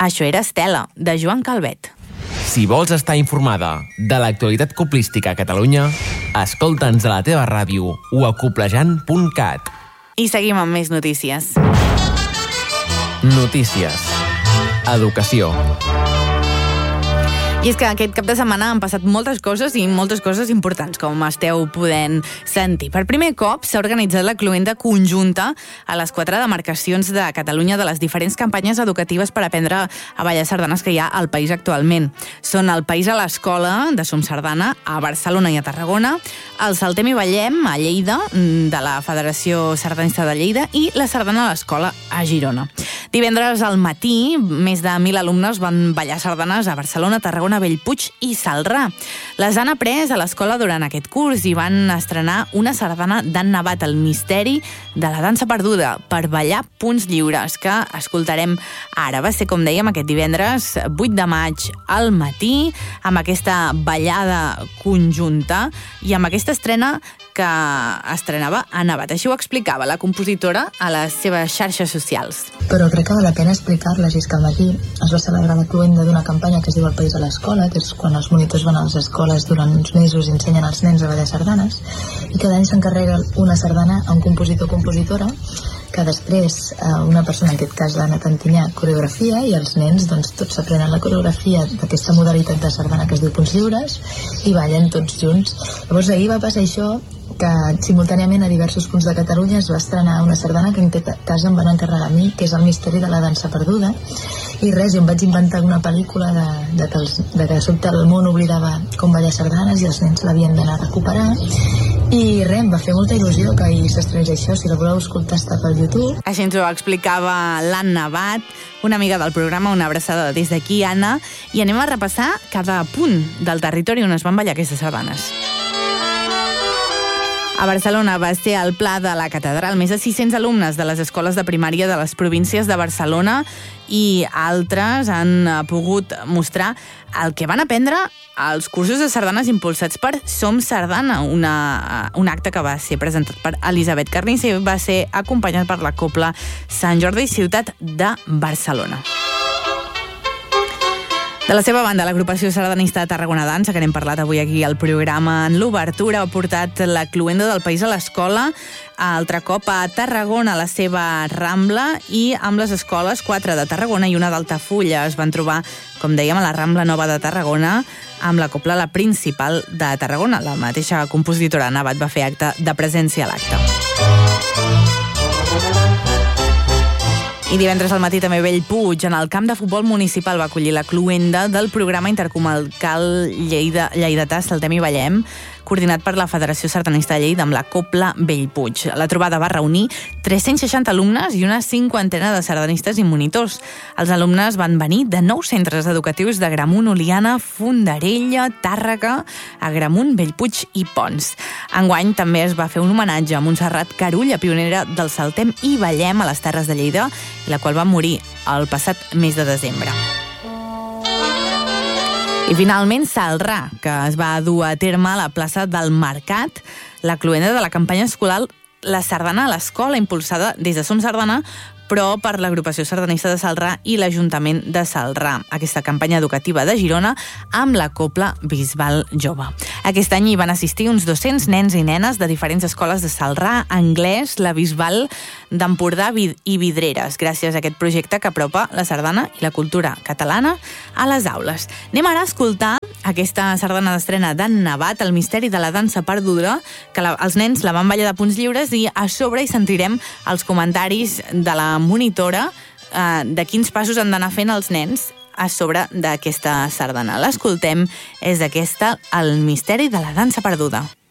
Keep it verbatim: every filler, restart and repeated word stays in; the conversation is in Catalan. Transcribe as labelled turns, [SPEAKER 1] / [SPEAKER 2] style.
[SPEAKER 1] Això era Estela, de Joan Calvet.
[SPEAKER 2] Si vols estar informada de l'actualitat coplística a Catalunya, escolta'ns a la teva ràdio o a coplejant punt cat.
[SPEAKER 1] I seguim amb més notícies.
[SPEAKER 2] Notícies. Educació.
[SPEAKER 1] I és que aquest cap de setmana han passat moltes coses i moltes coses importants, com esteu podent sentir. Per primer cop s'ha organitzat la cloenda conjunta a les quatre demarcacions de Catalunya de les diferents campanyes educatives per aprendre a ballar sardanes que hi ha al país actualment. Són el País a l'Escola, de Som Sardana, a Barcelona i a Tarragona, el Saltem i Ballem, a Lleida, de la Federació Sardanista de Lleida, i la Sardana a l'Escola, a Girona. Divendres al matí, més de mil alumnes van ballar sardanes a Barcelona, Tarragona, Bellpuig i Celrà. Les han après a l'escola durant aquest curs i van estrenar una sardana d'Anna Navat, El misteri de la dansa perduda, per ballar punts lliures, que escoltarem ara. Va ser, com dèiem, aquest divendres vuit de maig al matí, amb aquesta ballada conjunta i amb aquesta estrena que estrenava Anna Navat. Així ho explicava la compositora a les seves xarxes socials.
[SPEAKER 3] Però crec que val la pena explicar-les, i és que al matí es va celebrar la cloenda d'una campanya que es diu El País a l'Escola, que és quan els monitors van a les escoles durant uns mesos i ensenyen als nens a ballar sardanes, i cada any s'encarrega una sardana a un compositor o compositora, que després una persona, en aquest cas l'Anna Tantinyà, coreografia, i els nens doncs, tots s'aprenen la coreografia d'aquesta modalitat de sardana que es diu Punts Lliures i ballen tots junts. Llavors ahir va passar això, que simultàniament a diversos punts de Catalunya es va estrenar una sardana que en aquest cas em van encarregar a mi, que és El misteri de la dansa perduda, i res, jo em vaig inventar una pel·lícula de, de, que, els, de que de sobte el món oblidava com ballar sardanes i els nens l'havien d'anar a recuperar, i res, em va fer molta il·lusió que ahir s'estrenés això. Si la voleu escoltar, està pel YouTube.
[SPEAKER 1] Així ens ho explicava l'Anna Navat, una amiga del programa, una abraçada des d'aquí, Anna, i anem a repassar cada punt del territori on es van ballar aquestes sardanes. A Barcelona va ser al Pla de la Catedral. Més de sis-cents alumnes de les escoles de primària de les províncies de Barcelona i altres han pogut mostrar el que van aprendre als cursos de sardanes impulsats per Som Sardana, una, un acte que va ser presentat per Elisabet Carnicer i va ser acompanyat per la Cobla Sant Jordi, ciutat de Barcelona. De la seva banda, l'agrupació sardanista de Tarragona Dansa, que n'hem parlat avui aquí al programa en l'obertura, ha portat la cloenda del País a l'Escola, altre cop a Tarragona, a la seva Rambla, i amb les escoles, quatre de Tarragona i una d'Altafulla. Es van trobar, com dèiem, a la Rambla Nova de Tarragona, amb la Cobla La Principal de Tarragona. La mateixa compositora Navat va fer acte de presència a l'acte. I divendres al matí també Bellpuig, en el camp de futbol municipal, va acollir la cloenda del programa intercomarcal Lleida, Lleidatà Saltem i Ballem, coordinat per la Federació Sardanista de Lleida amb la Cobla Bellpuig. La trobada va reunir tres-cents seixanta alumnes i una cinquantena de sardanistes i monitors. Els alumnes van venir de nou centres educatius de Gramunt, Oliana, Fondarella, Tàrrega, Agramunt, Bellpuig i Pons. Enguany també es va fer un homenatge a Montserrat Carulla, pionera del Saltem i Ballem a les Terres de Lleida, la qual va morir el passat mes de desembre. I finalment Celrà, que es va dur a terme a la plaça del Mercat, la cloenda de la campanya escolar La Sardana a l'Escola, impulsada des de Som Sardana, però per l'agrupació sardanista de Celrà i l'Ajuntament de Celrà. Aquesta campanya educativa de Girona amb la Cobla Bisbal Jove. Aquest any hi van assistir uns dos-cents nens i nenes de diferents escoles de Celrà, Anglès, la Bisbal d'Empordà i Vidreres, gràcies a aquest projecte que apropa la sardana i la cultura catalana a les aules. Anem ara a escoltar aquesta sardana d'estrena d'Anna Navat, El misteri de la dansa perduda, que la, els nens la van ballar de punts lliures, i a sobre hi sentirem els comentaris de la monitora eh, de quins passos han d'anar fent els nens a sobre d'aquesta sardana. L'escoltem, és aquesta, El misteri de la dansa perduda.